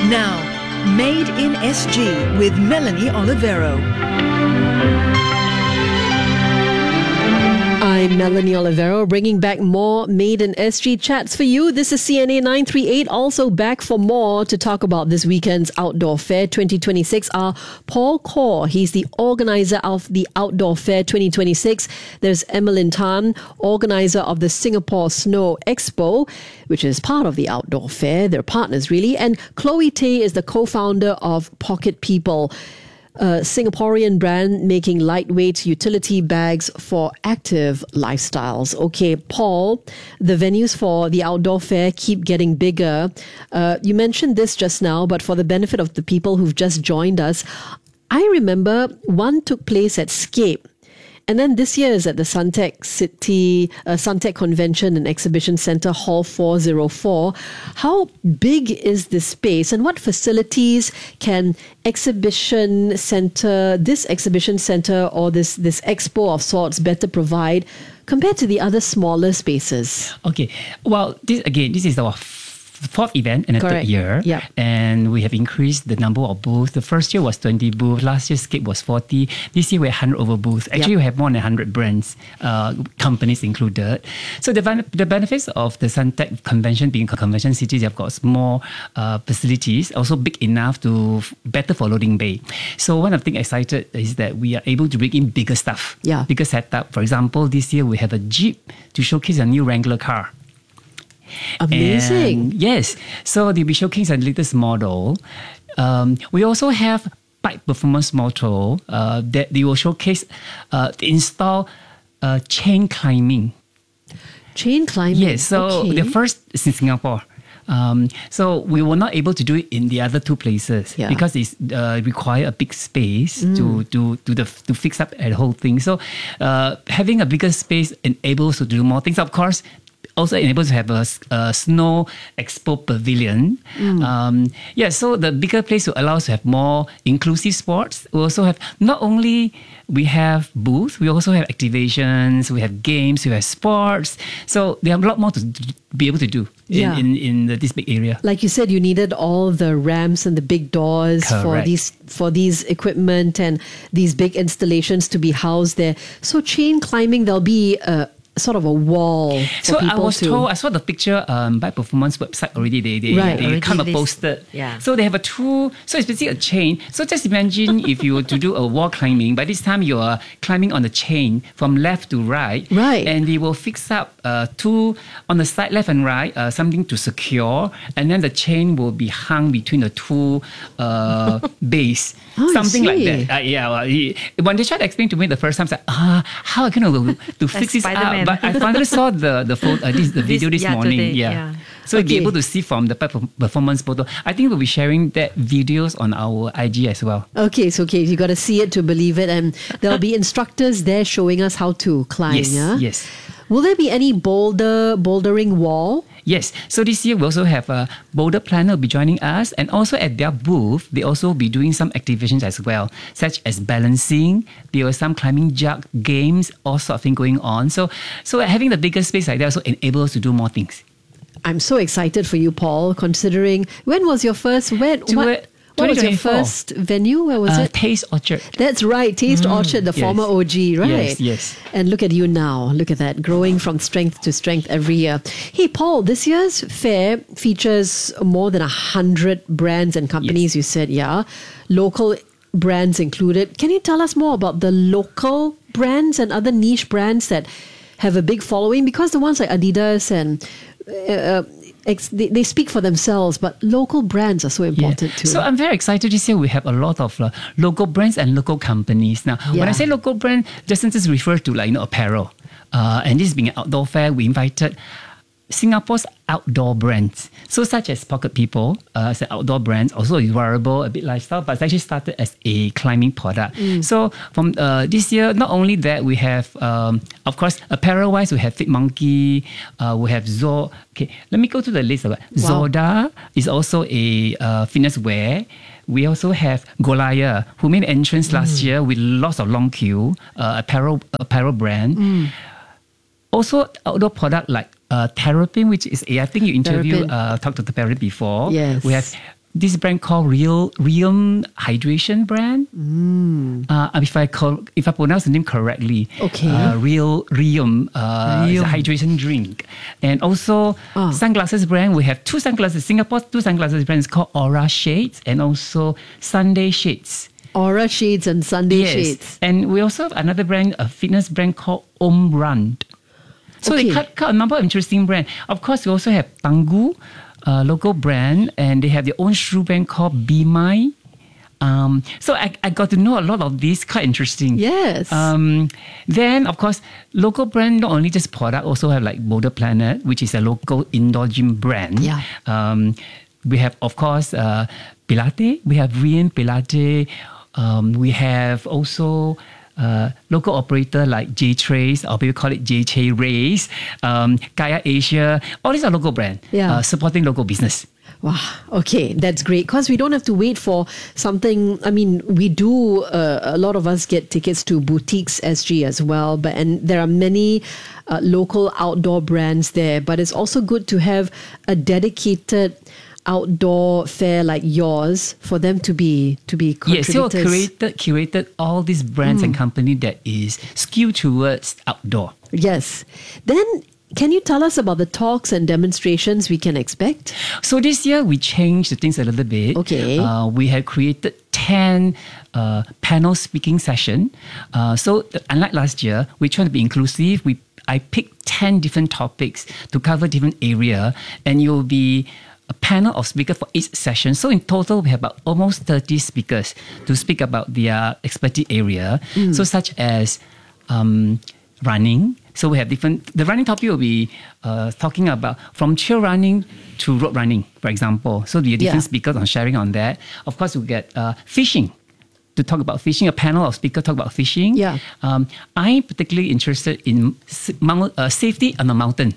Now, Made in SG with Melanie Olivero. I'm Melanie Olivero, bringing back more Made in SG chats for you. This is CNA 938, also back for more to talk about this weekend's Outdoor Fair 2026. Paul Kaur, he's the organizer of the Outdoor Fair 2026. There's Emmeline Tan, organizer of the Singapore Snow Expo, which is part of the Outdoor Fair. They're partners, really. And Chloe Tay is the co-founder of Pocket People, a Singaporean brand making lightweight utility bags for active lifestyles. Okay, Paul, the venues for the outdoor fair keep getting bigger. You mentioned this just now, but for the benefit of the people who've just joined us, I remember one took place at Scape. And then this year is at the Suntec Convention and Exhibition Centre, Hall 404. How big is this space and what facilities can this exhibition centre or this expo of sorts better provide compared to the other smaller spaces? Okay. Well, this is our fourth event in the third year. Yep. And we have increased the number of booths. The first year was 20 booths. Last year, Scape was 40. This year, we're 100 over booths. Actually, we have more than 100 brands, companies included. So the benefits of the Suntec Convention being a convention city, they've got more facilities, also big enough to better for loading bay. So one of the things excited is that we are able to bring in bigger stuff, bigger setup. For example, this year, we have a Jeep to showcase a new Wrangler car. Amazing. And yes. So they'll be showcasing the latest model. We also have Bike Performance Motor that they will showcase, install chain climbing. Chain climbing? Yes. So the first is in Singapore. So we were not able to do it in the other two places because it require a big space to fix up the whole thing. So having a bigger space enables to do more things. Of course, also enables to have a snow expo pavilion. So the bigger place will allow us to have more inclusive sports. We also have, not only we have booths, we also have activations, we have games, we have sports. So there are a lot more to be able to do in this big area. Like you said, you needed all the ramps and the big doors for these equipment and these big installations to be housed there. So chain climbing, there'll be sort of a wall for people I saw the picture by Performance website already. They kind of posted. Yeah. So they have so it's basically a chain. So just imagine if you were to do a wall climbing, by this time you are climbing on the chain from left to right. Right. And they will fix up two on the side, left and right, something to secure. And then the chain will be hung between the two base. Something like that. When they tried to explain to me the first time, I was like, how are you going to fix this up? But I finally saw the video this morning. Today, So you'll be able to see from the performance photo. I think we'll be sharing that videos on our IG as well. Okay, you got to see it to believe it. And there'll be instructors there showing us how to climb. Yes. Will there be any bouldering wall? Yes. So this year we also have a boulder planner will be joining us, and also at their booth they also be doing some activations as well, such as balancing. There were some climbing jug games, all sorts of things going on. So having the bigger space like that also enables us to do more things. I'm so excited for you, Paul. Considering when was your first What was your first venue? Where was it? Taste Orchard. That's right, Taste Orchard, the former OG, right? Yes. And look at you now. Look at that, growing from strength to strength every year. Hey, Paul, this year's fair features more than 100 brands and companies, you said, local brands included. Can you tell us more about the local brands and other niche brands that have a big following? Because the ones like Adidas and they speak for themselves, but local brands are so important too. So I'm very excited this year. We have a lot of local brands and local companies. Now, when I say local brand, just refers to apparel. And this being an outdoor fair, we invited Singapore's outdoor brands. So such as Pocket People, as an outdoor brand, also is wearable, a bit lifestyle, but it's actually started as a climbing product. So from this year, not only that, we have, of course, apparel-wise, we have Fit Monkey, we have Zoda. Okay, let me go to the list. Zoda is also a fitness wear. We also have Golaya, who made an entrance last year with lots of long queue, apparel brand. Also, outdoor product like Terrapin, which is I think you interviewed, talked to the parent before. Yes. We have this brand called Rheum Hydration brand. If I pronounce the name correctly. Okay. Rheum is a hydration drink. And also sunglasses brand. We have two sunglasses. Singapore's two sunglasses brands called Aura Shades and also Sunday Shades. Aura Shades and Sunday Shades. And we also have another brand, a fitness brand called Om Run. So they cut a number of interesting brands. Of course, we also have Tanggu, local brand, and they have their own shoe brand called Be My. So I got to know a lot of these, quite interesting. Yes. Then, of course, local brand, not only just product, also have like Boulder Planet, which is a local indoor gym brand. Yeah. We have, of course, Pilates. We have Rheum Pilates. We have also local operator like J-Trace, or people call it J-Ch Race, Kaya Asia. All these are local brands supporting local business. Wow. Okay, that's great, because we don't have to wait for something. I mean, we do. A lot of us get tickets to Boutiques SG as well, and there are many local outdoor brands there. But it's also good to have a dedicated outdoor fair like yours for them to be contributors. Yes, so curated all these brands and company that is skewed towards outdoor. Yes. Then can you tell us about the talks and demonstrations we can expect? So this year we changed the things a little bit. Okay. We have created 10 panel speaking session. So unlike last year, we try to be inclusive. I picked 10 different topics to cover different area, and you'll be a panel of speakers for each session. So in total, we have about almost 30 speakers to speak about their expertise area. So such as running. So we have the running topic will be talking about from trail running to road running, for example. So there are different speakers on sharing on that. Of course, we get fishing. To talk about fishing, a panel of speakers talk about fishing. Yeah. I'm particularly interested in safety on the mountain.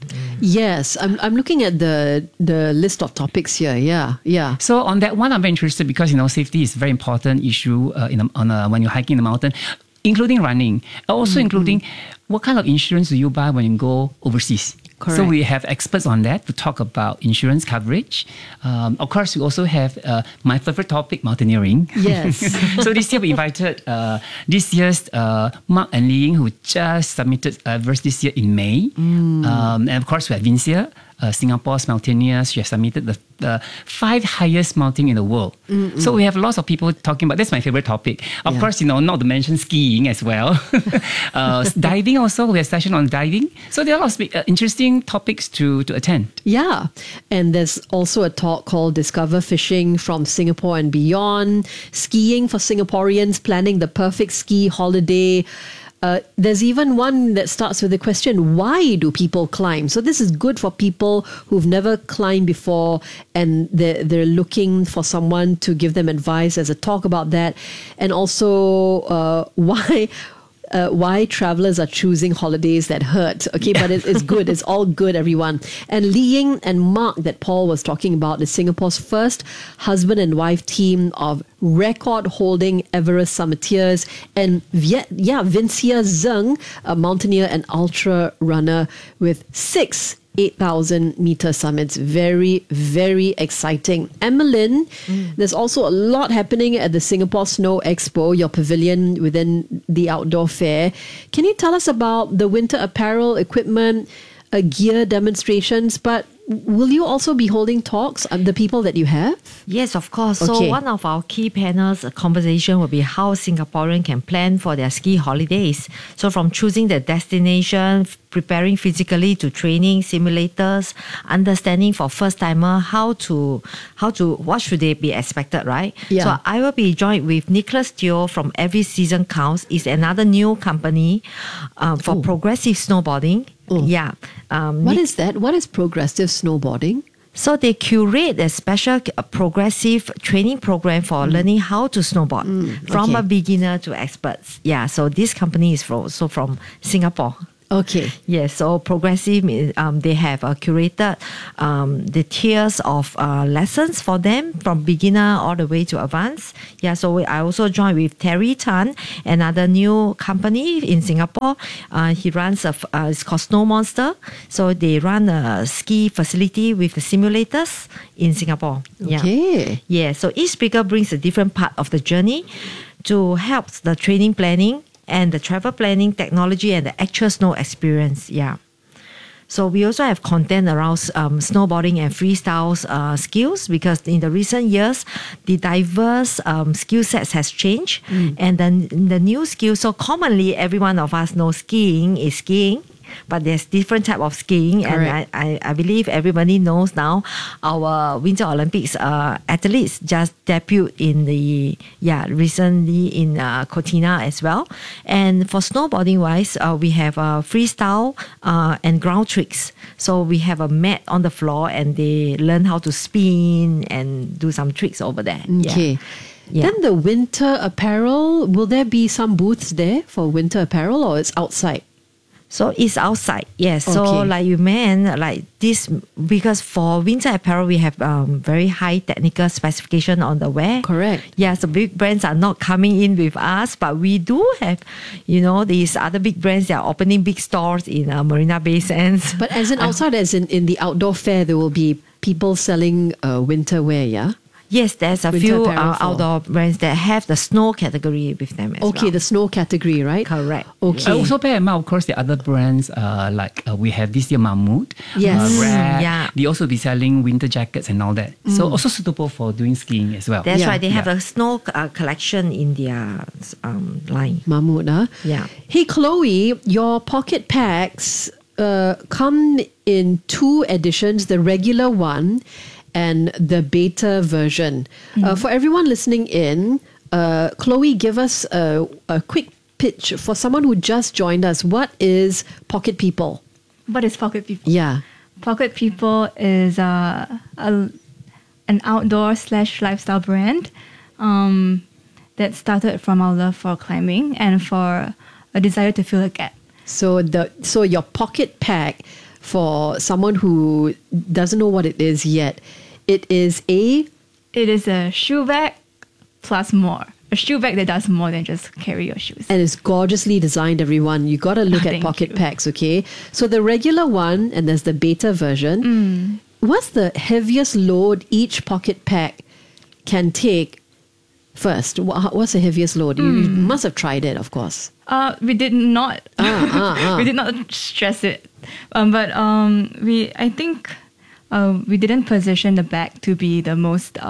Yes, I'm looking at the list of topics here. Yeah. So on that one, I'm very interested because safety is a very important issue when you're hiking the mountain, including running, also including what kind of insurance do you buy when you go overseas. Correct. So we have experts on that to talk about insurance coverage. Of course, we also have my favorite topic, mountaineering. Yes. So this year we invited this year's Mark and Ling, who just submitted verse this year in May. And of course, we have Vincia, Singapore's mountaineers. She has submitted the 5 highest mountain in the world. So we have lots of people talking about. That's my favorite topic. Of course, not to mention skiing as well. Diving also, we have a session on diving. So there are lots of interesting topics to attend. Yeah. And there's also a talk called Discover Fishing from Singapore and Beyond, skiing for Singaporeans, planning the perfect ski holiday. There's even one that starts with the question, why do people climb? So this is good for people who've never climbed before, and they're looking for someone to give them advice. There's a talk about that. And also why travelers are choosing holidays that hurt. Okay, but it's good. It's all good, everyone. And Li Ying and Mark that Paul was talking about is Singapore's first husband and wife team of record-holding Everest summiteers, and Vincia Zeng, a mountaineer and ultra runner with 6 8,000-meter summits. Very, very exciting. Emmeline, there's also a lot happening at the Singapore Snow Expo, your pavilion within the outdoor fair. Can you tell us about the winter apparel, equipment, gear demonstrations, but will you also be holding talks on the people that you have? Yes, of course. So one of our key panels conversation will be how Singaporeans can plan for their ski holidays. So from choosing the destination, preparing physically to training, simulators, understanding for first timer what should they be expected, right? Yeah. So I will be joined with Nicholas Teo from Every Season Counts. Is another new company for progressive snowboarding. Yeah. What is that? What is progressive snowboarding? So they curate a special progressive training program for learning how to snowboard from a beginner to experts. Yeah, so this company is from Singapore. Okay. Yes, so progressive, they have curated the tiers of lessons for them from beginner all the way to advanced. Yeah, so I also joined with Terry Tan, another new company in Singapore. He runs it's called Snow Monster. So they run a ski facility with the simulators in Singapore. Yeah. Okay. Yeah, so each speaker brings a different part of the journey to help the training planning and the travel planning, technology, and the actual snow experience. Yeah. So we also have content around snowboarding and freestyle skills, because in the recent years, the diverse skill sets has changed. And then the new skills, so commonly every one of us knows skiing is skiing. But there's different type of skiing. Correct. And I believe everybody knows now our Winter Olympics athletes just debuted recently in Cortina as well. And for snowboarding wise, we have freestyle and ground tricks. So we have a mat on the floor and they learn how to spin and do some tricks over there. Okay. Yeah. Then the winter apparel, will there be some booths there for winter apparel, or it's outside? So it's outside, yes. So Okay. like you meant, like this, because for winter apparel, we have very high technical specification on the wear. Correct. Yeah, so big brands are not coming in with us, but we do have, these other big brands that are opening big stores in Marina Bay Sands. But as in outside, as in the outdoor fair, there will be people selling winter wear, yeah? Yes, there's a Winter few apparel for- outdoor brands that have the snow category with them as well. Okay, the snow category, right? Correct. Okay. Also, bear in mind, of course, the other brands we have this year Mammut, Yes. Rad. Yeah. They also be selling winter jackets and all that. So also suitable for doing skiing as well. That's Yeah. right. They have a snow collection in their line. Mahmood, huh? Yeah. Hey, Chloe, your pocket packs come in 2 editions, the regular one and the beta version. For everyone listening in, Chloe, give us a quick pitch for someone who just joined us. What is Pocket People? What is Pocket People? Yeah. Pocket People is an outdoor/lifestyle brand that started from our love for climbing and for a desire to fill a gap. So your pocket pack, for someone who doesn't know what it is yet, it is It is a shoe bag plus more. A shoe bag that does more than just carry your shoes. and it's gorgeously designed, everyone. You got to look at Thank pocket you. packs, okay? So the regular one, and there's the beta version. What's the heaviest load each pocket pack can take first? What's the heaviest load? You must have tried it, of course. We did not. We did not stress it, but I think we didn't position the bag to be the most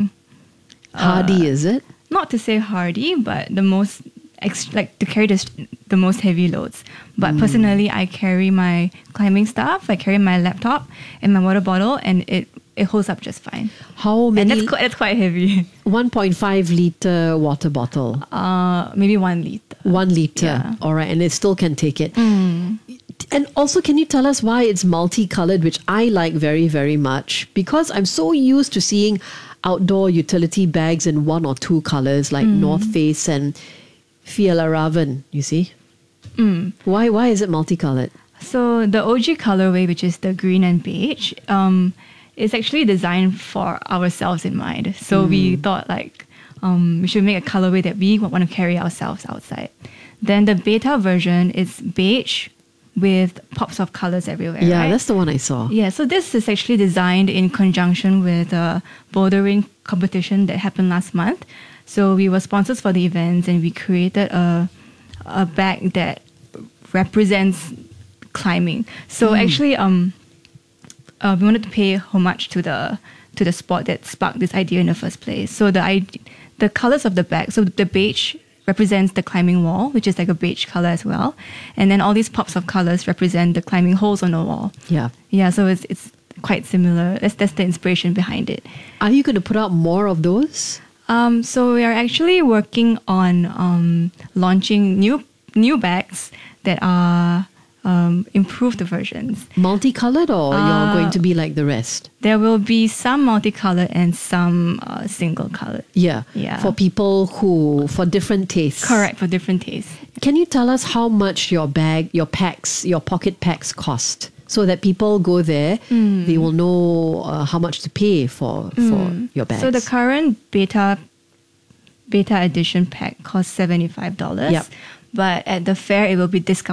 Hardy, is it? not to say hardy, but the most to carry the most heavy loads. But personally, I carry my climbing stuff. I carry my laptop and my water bottle, and it holds up just fine. How And many? that's quite heavy. 1.5 liter water bottle. Maybe 1 liter. 1 liter. Yeah. All right. And it still can take it. And also, can you tell us why it's multicolored, which I like very, very much? Because I'm so used to seeing outdoor utility bags in 1 or 2 colors, like North Face and Fjällräven, you see? Why is it multicolored? So the OG colorway, which is the green and beige, is actually designed for ourselves in mind. So we thought we should make a colorway that we want to carry ourselves outside. Then the beta version is beige with pops of colors everywhere. Yeah, right? that's the one I saw. Yeah, so this is actually designed in conjunction with a bouldering competition that happened last month. So we were sponsors for the events, and we created a bag that represents climbing. So actually, we wanted to pay homage to the sport that sparked this idea in the first place. So the colors of the bag, so the beige represents the climbing wall, which is like a beige color as well, and then all these pops of colors represent the climbing holes on the wall. Yeah. Yeah, so it's quite similar. That's the inspiration behind it. Are you going to put out more of those? So we are actually working on launching new bags that are improved versions. Multicolored, or you're going to be like the rest? There will be some multicolored and some single colored. Yeah. Yeah. For people for different tastes. Correct, for different tastes. can you tell us how much your bag, your packs, your pocket packs cost? So that people go there, they will know how much to pay for your bags. So the current beta edition pack costs $75. Yep. But at the fair, it will be discounted